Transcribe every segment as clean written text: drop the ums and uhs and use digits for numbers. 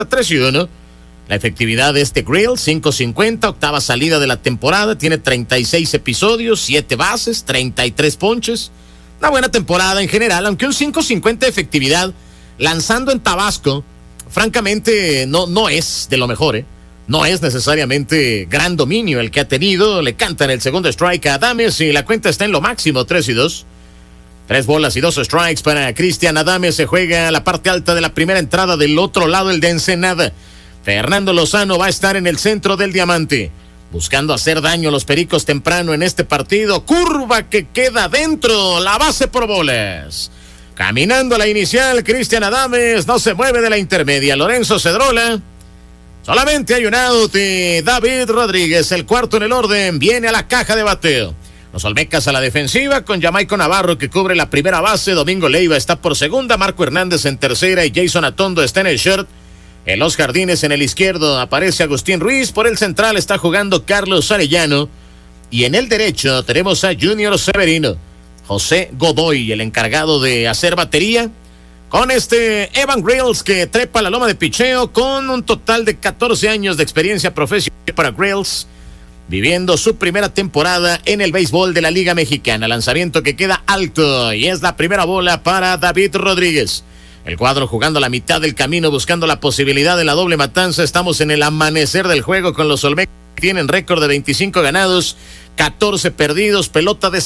3-1. La efectividad de este Grill, 5.50, octava salida de la temporada, tiene 36 episodios, 7 bases, 33 ponches. Una buena temporada en general, aunque un 5.50 de efectividad lanzando en Tabasco, francamente no es de lo mejor, ¿eh? No es necesariamente gran dominio el que ha tenido. Le cantan el segundo strike a Adames y la cuenta está en lo máximo, 3-2. 3 bolas y 2 strikes para Cristian Adames. Se juega a la parte alta de la primera entrada, del otro lado el de Ensenada. Fernando Lozano va a estar en el centro del diamante, buscando hacer daño a los Pericos temprano en este partido. Curva que queda dentro, la base por bolas. Caminando a la inicial, Cristian Adames no se mueve de la intermedia. Lorenzo Cedrola. Solamente hay un out y David Rodríguez, el cuarto en el orden, viene a la caja de bateo. Los Olmecas a la defensiva con Jamaico Navarro que cubre la primera base. Domingo Leiva está por segunda, Marco Hernández en tercera y Jason Atondo está en el short. En los jardines en el izquierdo aparece Agustín Ruiz. Por el central está jugando Carlos Arellano. Y en el derecho tenemos a Junior Severino. José Godoy, el encargado de hacer batería. Con Evan Grills que trepa la loma de picheo con un total de 14 años de experiencia profesional para Grills, viviendo su primera temporada en el béisbol de la Liga Mexicana. Lanzamiento que queda alto y es la primera bola para David Rodríguez. El cuadro jugando a la mitad del camino, buscando la posibilidad de la doble matanza. Estamos en el amanecer del juego con los Olmecas. Tienen récord de 25 ganados, 14 perdidos, pelota de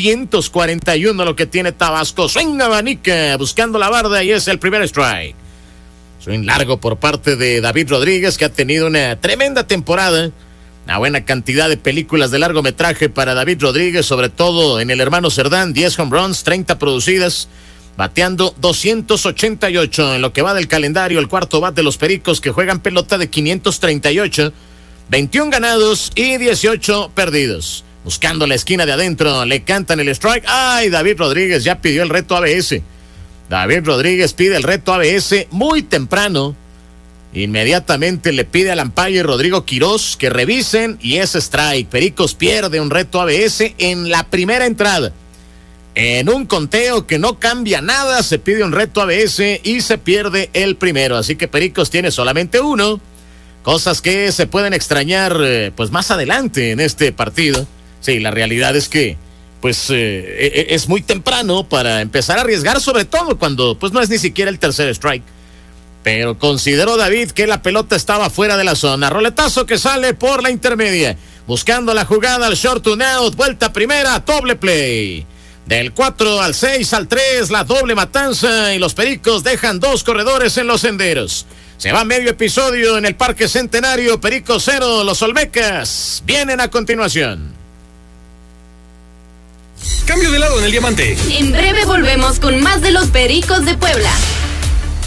641 lo que tiene Tabasco. Swing abanica, buscando la barda y es el primer strike. Swing largo por parte de David Rodríguez, que ha tenido una tremenda temporada. Una buena cantidad de películas de largometraje para David Rodríguez, sobre todo en el hermano Cerdán, 10 home runs, 30 producidas, bateando 288 en lo que va del calendario. El cuarto bat de los Pericos que juegan pelota de 538. 21 ganados y 18 perdidos. Buscando la esquina de adentro, le cantan el strike. ¡Ay! David Rodríguez ya pidió el reto ABS. David Rodríguez pide el reto ABS muy temprano. Inmediatamente le pide al umpire Rodrigo Quirós que revisen y es strike. Pericos pierde un reto ABS en la primera entrada. En un conteo que no cambia nada, se pide un reto ABS y se pierde el primero. Así que Pericos tiene solamente uno. Cosas que se pueden extrañar pues más adelante en este partido. Sí, la realidad es que pues es muy temprano para empezar a arriesgar, sobre todo cuando pues no es ni siquiera el tercer strike. Pero consideró David que la pelota estaba fuera de la zona. Roletazo que sale por la intermedia, buscando la jugada al short, un out, vuelta primera, doble play. Del 4 al 6 al 3, la doble matanza y los Pericos dejan 2 corredores en los senderos. Se va medio episodio en el Parque Centenario. Pericos 0, los Olmecas vienen a continuación. Cambio de lado en el diamante. En breve volvemos con más de los Pericos de Puebla.